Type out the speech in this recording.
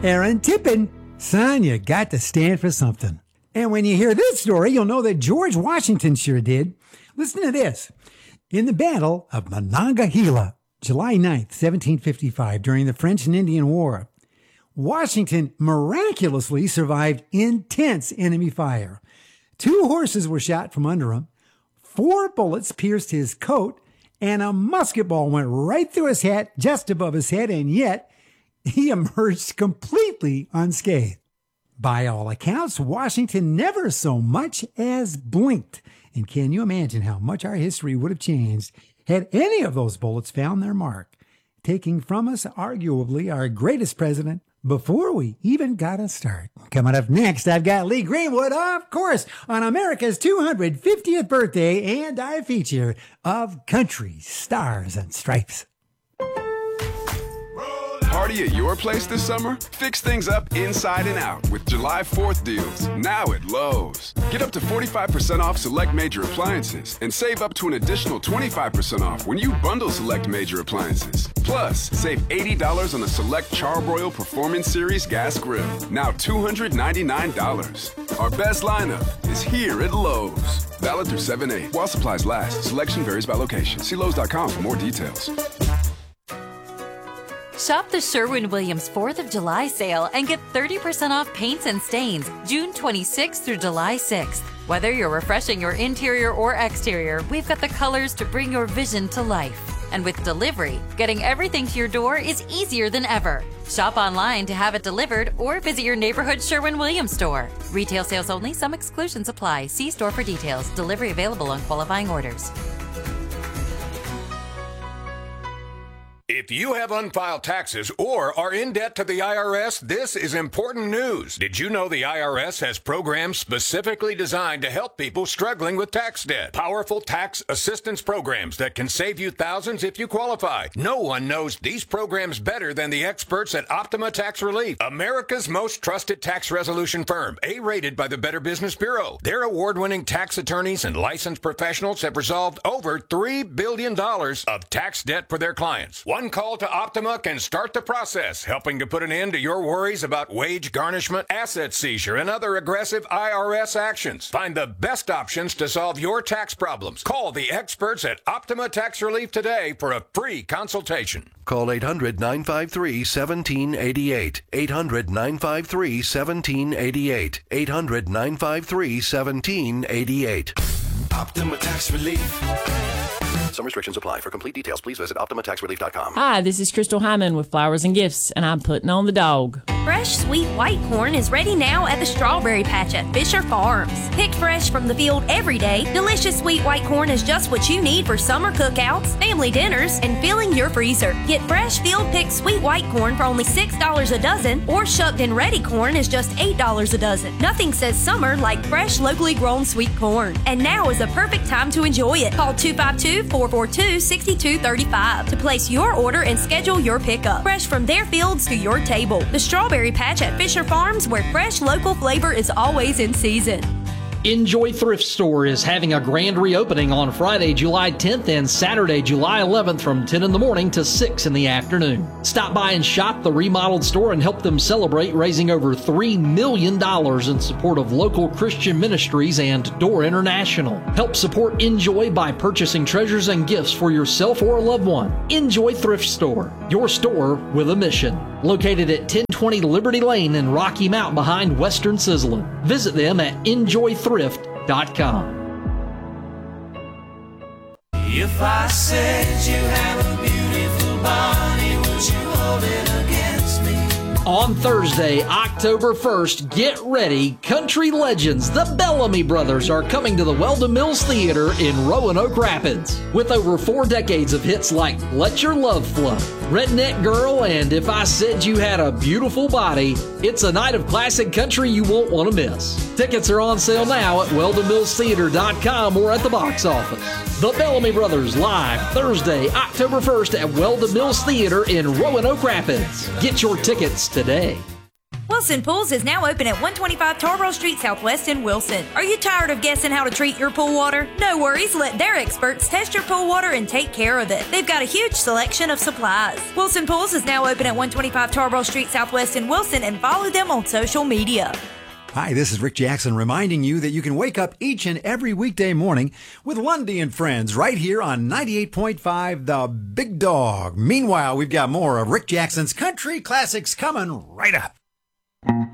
Aaron Tippin. Son, you got to stand for something. And when you hear this story, you'll know that George Washington sure did. Listen to this. In the Battle of Monongahela, July 9th, 1755, during the French and Indian War, Washington miraculously survived intense enemy fire. 2 horses were shot from under him, 4 bullets pierced his coat, and a musket ball went right through his hat, just above his head, and yet he emerged completely unscathed. By all accounts, Washington never so much as blinked. And can you imagine how much our history would have changed had any of those bullets found their mark, taking from us arguably our greatest president before we even got a start? Coming up next, I've got Lee Greenwood, of course, on America's 250th birthday, and I feature Of Country Stars and Stripes. Party at your place this summer? Fix things up inside and out with July 4th deals, now at Lowe's. Get up to 45% off select major appliances and save up to an additional 25% off when you bundle select major appliances. Plus, save $80 on a select Charbroil Performance Series gas grill, now $299. Our best lineup is here at Lowe's. Valid through 7/8 while supplies last. Selection varies by location. See Lowe's.com for more details. Shop the Sherwin-Williams 4th of July sale and get 30% off paints and stains June 26th through July 6th. Whether you're refreshing your interior or exterior, we've got the colors to bring your vision to life. And with delivery, getting everything to your door is easier than ever. Shop online to have it delivered or visit your neighborhood Sherwin-Williams store. Retail sales only. Some exclusions apply. See store for details. Delivery available on qualifying orders. If you have unfiled taxes or are in debt to the IRS, this is important news. Did you know the IRS has programs specifically designed to help people struggling with tax debt? Powerful tax assistance programs that can save you thousands if you qualify. No one knows these programs better than the experts at Optima Tax Relief, America's most trusted tax resolution firm, A-rated by the Better Business Bureau. Their award-winning tax attorneys and licensed professionals have resolved over $3 billion of tax debt for their clients. One call to Optima can start the process, helping to put an end to your worries about wage garnishment, asset seizure, and other aggressive IRS actions. Find the best options to solve your tax problems. Call the experts at Optima Tax Relief today for a free consultation. Call 800-953-1788. 800-953-1788. 800-953-1788. Optima Tax Relief. Some restrictions apply. For complete details, please visit OptimaTaxRelief.com. Hi, this is Crystal Hyman with Flowers and Gifts, and I'm putting on the dog. Fresh sweet white corn is ready now at the Strawberry Patch at Fisher Farms. Picked fresh from the field every day, delicious sweet white corn is just what you need for summer cookouts, family dinners, and filling your freezer. Get fresh field-picked sweet white corn for only $6 a dozen, or shucked and ready corn is just $8 a dozen. Nothing says summer like fresh, locally grown sweet corn. And now is a perfect time to enjoy it. Call 252-442-6235 to place your order and schedule your pickup. Fresh from their fields to your table. The Strawberry Patch at Fisher Farms, where fresh local flavor is always in season. Enjoy Thrift Store is having a grand reopening on Friday, July 10th and Saturday, July 11th from 10 in the morning to 6 in the afternoon. Stop by and shop the remodeled store and help them celebrate raising over $3 million in support of local Christian ministries and Door International. Help support Enjoy by purchasing treasures and gifts for yourself or a loved one. Enjoy Thrift Store, your store with a mission. Located at 1020 Liberty Lane in Rocky Mount behind Western Sizzlin'. Visit them at enjoythrift.com. If I said you have a beautiful body, would you hold it against me? On Thursday, October 1st, get ready. Country legends, the Bellamy Brothers, are coming to the Weldon Mills Theater in Roanoke Rapids. With over 4 decades of hits like Let Your Love Flow, Redneck Girl, and If I Said You Had a Beautiful Body, it's a night of classic country you won't want to miss. Tickets are on sale now at WeldonMillsTheater.com or at the box office. The Bellamy Brothers live Thursday, October 1st at Weldon Mills Theater in Roanoke Rapids. Get your tickets today. Wilson Pools is now open at 125 Tarboro Street Southwest in Wilson. Are you tired of guessing how to treat your pool water? No worries, let their experts test your pool water and take care of it. They've got a huge selection of supplies. Wilson Pools is now open at 125 Tarboro Street Southwest in Wilson, and follow them on social media. Hi, this is Rick Jackson reminding you that you can wake up each and every weekday morning with Lundy and Friends right here on 98.5 The Big Dog. Meanwhile, we've got more of Rick Jackson's country classics coming right up.